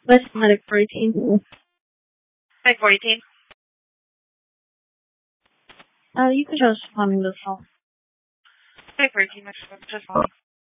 West Medic 418. Hi, 418. You can just responding to this call. Hi, 418. Just